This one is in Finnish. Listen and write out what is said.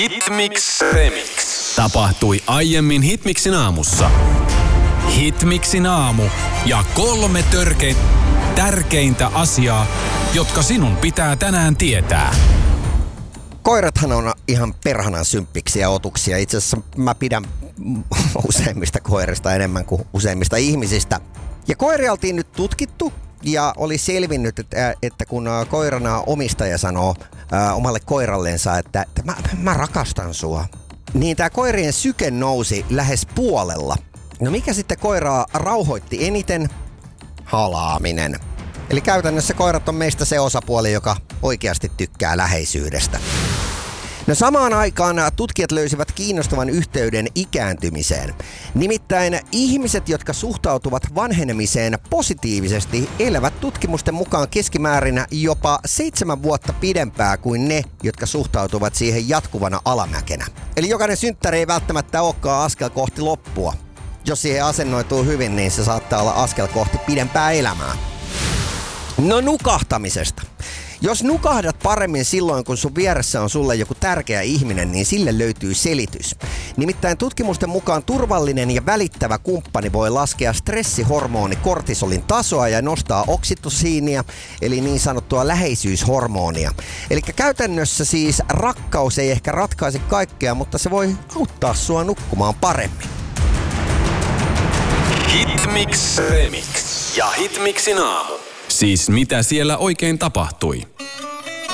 Hitmix Remix. Tapahtui aiemmin Hitmixin aamussa. Hitmixin aamu ja 3 tärkeintä asiaa, jotka sinun pitää tänään tietää. Koirathan on ihan perhanan symppiksiä otuksia. Itse asiassa mä pidän useimmista koirista enemmän kuin useimmista ihmisistä. Ja koiria oltiin nyt tutkittu ja oli selvinnyt, että kun koirana omistaja sanoo omalle koirallensa, että mä rakastan sua, niin tää koirien syke nousi lähes puolella. No mikä sitten koiraa rauhoitti eniten? Halaaminen. Eli käytännössä koirat on meistä se osapuoli, joka oikeasti tykkää läheisyydestä. No samaan aikaan tutkijat löysivät kiinnostavan yhteyden ikääntymiseen. Nimittäin ihmiset, jotka suhtautuvat vanhenemiseen positiivisesti, elävät tutkimusten mukaan keskimäärin jopa 7 vuotta pidempää kuin ne, jotka suhtautuvat siihen jatkuvana alamäkenä. Eli jokainen synttäri ei välttämättä olekaan askel kohti loppua. Jos siihen asennoituu hyvin, niin se saattaa olla askel kohti pidempää elämää. No nukahtamisesta. Jos nukahdat paremmin silloin, kun sun vieressä on sulle joku tärkeä ihminen, niin sille löytyy selitys. Nimittäin tutkimusten mukaan turvallinen ja välittävä kumppani voi laskea stressihormoni kortisolin tasoa ja nostaa oksitosiinia, eli niin sanottua läheisyyshormonia. Eli käytännössä siis rakkaus ei ehkä ratkaise kaikkea, mutta se voi auttaa sua nukkumaan paremmin. Hitmix Remix ja Hitmixin aamu. Siis mitä siellä oikein tapahtui?